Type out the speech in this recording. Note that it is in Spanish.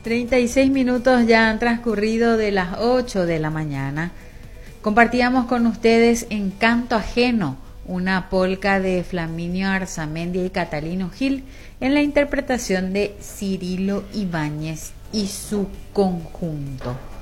36 minutos ya han transcurrido de las 8 de la mañana. Compartíamos con ustedes Encanto Ajeno, una polca de Flaminio Arzamendia y Catalino Gil, en la interpretación de Cirilo Ibáñez y su conjunto.